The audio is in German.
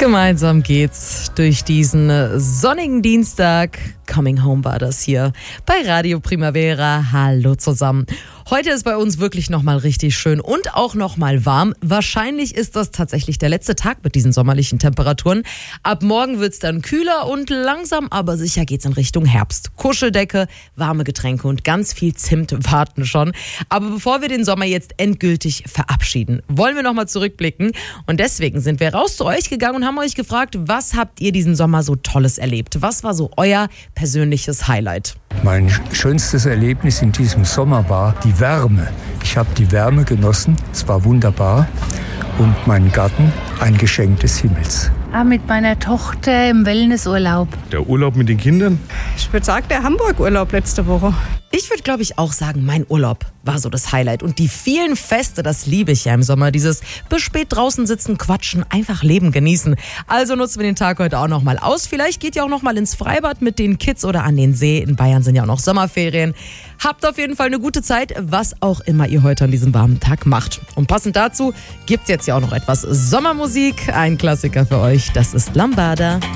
Gemeinsam geht's durch diesen sonnigen Dienstag. Coming Home war das hier bei Radio Primavera. Hallo zusammen. Heute ist bei uns wirklich nochmal richtig schön und auch nochmal warm. Wahrscheinlich ist das tatsächlich der letzte Tag mit diesen sommerlichen Temperaturen. Ab morgen wird's dann kühler und langsam aber sicher geht's in Richtung Herbst. Kuscheldecke, warme Getränke und ganz viel Zimt warten schon. Aber bevor wir den Sommer jetzt endgültig verabschieden, wollen wir nochmal zurückblicken. Und deswegen sind wir raus zu euch gegangen und haben euch gefragt, was habt ihr diesen Sommer so Tolles erlebt? Was war so euer persönliches Highlight? Mein schönstes Erlebnis in diesem Sommer war die Wärme. Ich habe die Wärme genossen, es war wunderbar. Und mein Garten, ein Geschenk des Himmels. Mit meiner Tochter im Wellnessurlaub. Der Urlaub mit den Kindern? Ich würde sagen, der Hamburg-Urlaub letzte Woche. Ich würde, glaube ich, auch sagen, mein Urlaub war so das Highlight. Und die vielen Feste, das liebe ich ja im Sommer. Dieses bis spät draußen sitzen, quatschen, einfach Leben genießen. Also nutzen wir den Tag heute auch nochmal aus. Vielleicht geht ihr auch nochmal ins Freibad mit den Kids oder an den See. In Bayern sind ja auch noch Sommerferien. Habt auf jeden Fall eine gute Zeit, was auch immer ihr heute an diesem warmen Tag macht. Und passend dazu gibt's jetzt ja auch noch etwas Sommermusik. Ein Klassiker für euch, das ist Lambada.